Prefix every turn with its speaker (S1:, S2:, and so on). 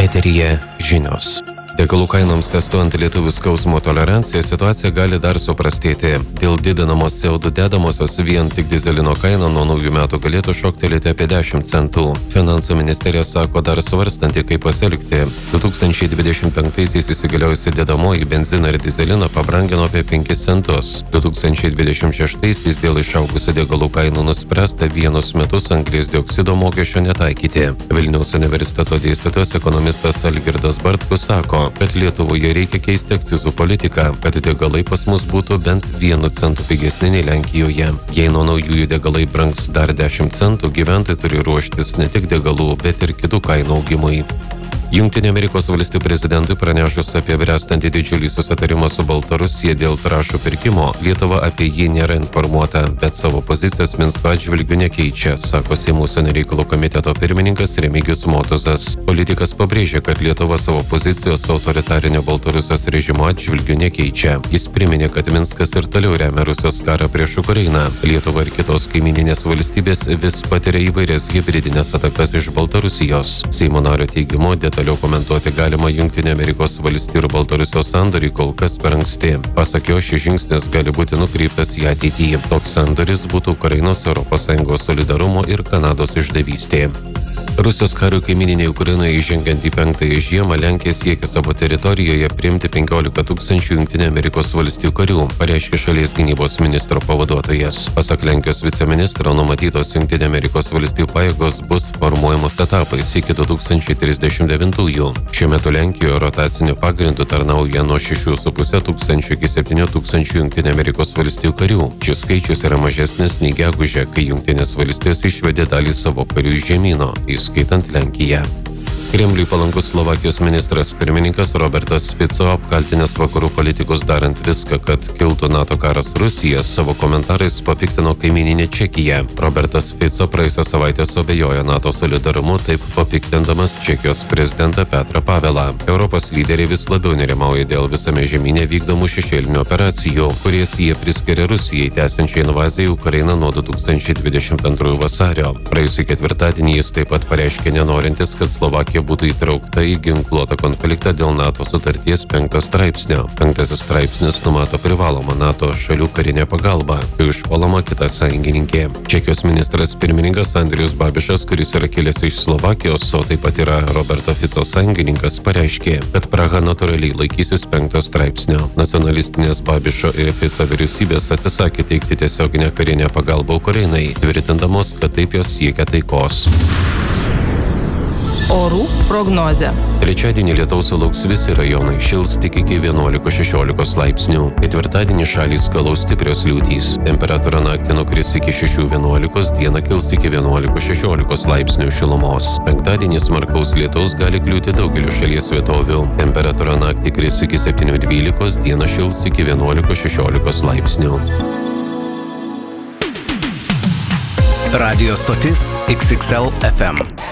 S1: Eteryje žinios. Degalų kainoms testuojant lietuvių skausmo toleranciją situacija gali dar suprastėti. Dėl didinamos CO2 dedamosios vien tik dizelino kaina nuo naujų metų galėtų šoktelėti apie 10 centų. Finansų ministerija sako dar svarstanti, kaip pasielgti. 2025-aisiais įsigaliojusi dedamoji benziną ir dizeliną pabrangino apie 5 centus. 2026-aisiais dėl išaugusio degalų kainų nuspręsta vienus metus anglies dioksido mokesčio netaikyti. Vilniaus universiteto dėstytojas ekonomistas Algirdas Bartkus sako, kad Lietuvoje reikia keisti akcizų politiką, kad degalai pas mus būtų bent 1 centu pigesni nei Lenkijoje. Jei nuo naujųjų degalai brangs dar 10 centų, gyventojai turi ruoštis ne tik degalų, bet ir kitų kainų augimui. Jungtinių Amerikos valstijų prezidentui pranešus apie bręstantį didžiulį susitarimą su Baltarusija dėl trąšų pirkimo, Lietuva apie jį nėra informuota, bet savo pozicijas Minsko atžvilgiu nekeičia, sako Seimo užsienio reikalų komiteto pirmininkas Remigijus Motuzas. Politikas pabrėžė, kad Lietuva savo pozicijos autoritarinio Baltarusijos režimo atžvilgiu nekeičia. Jis priminė, kad Minskas ir toliau remia Rusijos karą prieš Ukrainą. Lietuva ir kitos kaimininės valstybės vis patiria įvairias hibridinės atakas iš Baltarusijos. Seimo nario teigimu, detaliau komentuoti galima Jungtinių Amerikos valstijų ir Baltarusijos sandorį kol kas per anksti. Pasak jo, šis žingsnis gali būti nukreiptas į ateitį. Toks sandoris būtų Ukrainos, ES solidarumo ir Kanados išdavystė. Rusijos karių kaimininėje Ukrainoje įžengiant į 5-ąją žiemą, Lenkija siekia savo teritorijoje priimti 15 000 Jungtinių Amerikos valstijų karių, pareiškė šalies gynybos ministro pavaduotojas. Pasak Lenkijos viceministro, numatytos Jungtinių Amerikos valstijų pajėgos bus formuojamos etapais iki 2039-ųjų. Šiuo metu Lenkijoje rotaciniu pagrindu tarnauja nuo 6,5 tūkstančių iki 7 tūkstančių Jungtinių Amerikos valstijų karių. Šis skaičius yra mažesnis nei gegužę, kai Jungtinės valstijos išvedė dalį savo karių iš žemyno, įskaitant Lenkiją. Kremliui palankus Slovakijos ministras pirmininkas Robertas Fico, apkaltinęs vakarų politikus darant viską, kad kiltų NATO karas Rusija, savo komentarais papiktino kaimyninę Čekiją. Robertas Fico praėjusią savaitę suabejojo NATO solidarumu, taip papiktindamas Čekijos prezidentą Petrą Pavelą. Europos lyderiai vis labiau nerimauja dėl visame žemyne vykdomų šešėlinių operacijų, kurias jie priskiria Rusijai tęsiančiai invaziją į Ukrainą nuo 2022 vasario. Praėjusį ketvirtadienį jis taip pat pareiškė nenorintis, kad Slovakija būtų įtraukta į ginkluotą konfliktą dėl NATO sutarties 5 straipsnio. 5 straipsnis numato privalomą NATO šalių karinę pagalbą, kai užpuolama kita sąjungininkė. Čekijos ministras pirmininkas Andrius Babišas, kuris yra kilęs iš Slovakijos, o taip pat yra Roberto Fico sąjungininkas, pareiškė, kad Praha natūraliai laikysis 5 straipsnio. Nacionalistinės Babišo ir Fico vyriausybės atsisakė teikti tiesioginę karinę pagalbą Ukrainai, tvirtindamos, kad taip jos siekia taikos.
S2: Orų prognozė.
S1: Trečiadienį lietaus sulauks visi rajonai, šils tik iki 11-16 laipsnių. Ketvirtadienį šalį skalaus stiprios liūtys. Temperatūra naktį nukris iki 6-11, dieną kils iki 11-16 laipsnių šilumos. Penktadienį smarkaus lietaus gali kliūti daugeliu šalies vietovių. Temperatūra naktį kris iki 7-12, dieną šils iki 11-16 laipsnių.
S3: Radio stotis XXL FM.